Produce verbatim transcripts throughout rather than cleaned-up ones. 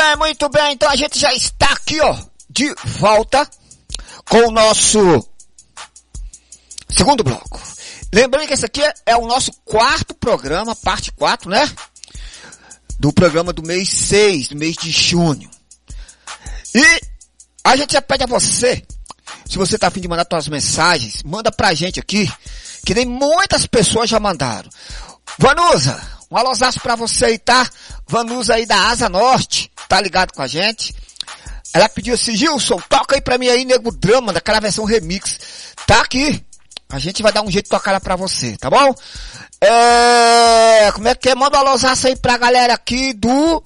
bem, muito bem. Então a gente já está aqui, ó, de volta com o nosso segundo bloco. Lembrando que esse aqui é o nosso quarto programa, parte quatro, né? Do programa do mês seis, do mês de junho. E a gente já pede a você, se você tá a fim de mandar suas mensagens, manda pra gente aqui, que nem muitas pessoas já mandaram. Vanusa, um alôzaço pra você aí, tá? Vanusa aí da Asa Norte, tá ligado com a gente? Ela pediu assim, Gilson, toca aí pra mim aí, Nego Drama, daquela versão remix. Tá aqui. A gente vai dar um jeito de tocar ela pra você, tá bom? É... Como é que é? Manda um alôzaço aí pra galera aqui do...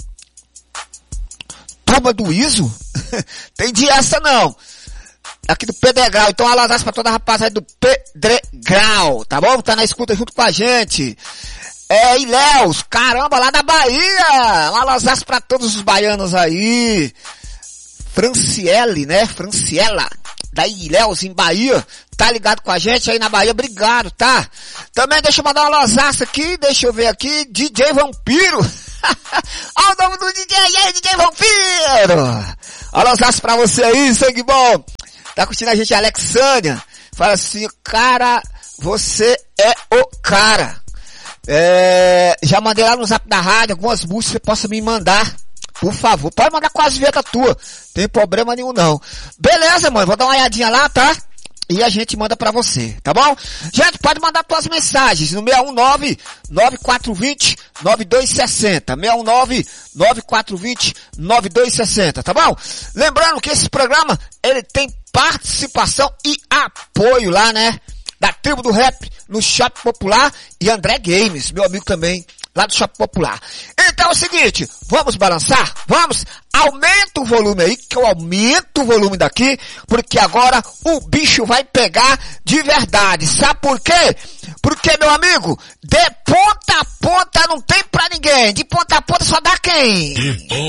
Turma do Iso? Tem de essa não. Aqui do Pedregal. Então, um alôzaço pra toda a rapaziada do Pedregal, tá bom? Tá na escuta junto com a gente. É, Ilhéus, caramba, lá da Bahia. Um alôzaço pra todos os baianos aí. Franciele, né? Franciela, da Ilhéus, em Bahia. Tá ligado com a gente aí na Bahia? Obrigado, tá? Também deixa eu mandar uma alôzaço aqui. Deixa eu ver aqui. D J Vampiro. Olha o nome do D J aí, D J Vampiro. Alôzaço pra você aí, sangue bom. Tá curtindo a gente, Alexânia. Fala assim, cara, você é o cara. É, já mandei lá no zap da rádio algumas músicas, você possa me mandar, por favor. Pode mandar com as vinhetas tua, tem problema nenhum não. Beleza, mano, vou dar uma olhadinha lá, tá? E a gente manda pra você, tá bom? Gente, pode mandar tuas mensagens no seis um nove, nove quatro dois zero, nove dois seis zero. seis um nove, nove quatro dois zero, nove dois seis zero, tá bom? Lembrando que esse programa, ele tem participação e apoio lá, né? Da Tribo do Rap, no Shopping Popular e André Games, meu amigo também, lá do Shopping Popular. Então é o seguinte, vamos balançar? Vamos? Aumenta o volume aí, que eu aumento o volume daqui, porque agora o bicho vai pegar de verdade. Sabe por quê? Porque, meu amigo, de ponta a ponta não tem pra ninguém. De ponta a ponta só dá quem?